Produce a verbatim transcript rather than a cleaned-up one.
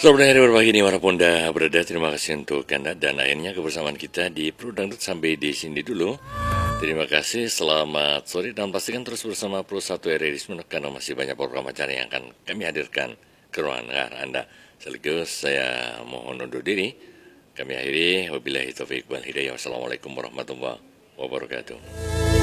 Selamat hari berbagi dimanapun Anda berada. Terima kasih untuk Anda dan akhirnya kebersamaan kita di Pro Dangdut sampai di sini dulu. Terima kasih, selamat sore dan pastikan terus bersama Pro satu R R I karena masih banyak program acara yang akan kami hadirkan ke ruangan Anda. Sekaligus saya mohon undur diri. Kami akhiri, wabillahi taufiq wal hidayah. Wassalamualaikum warahmatullahi wabarakatuh.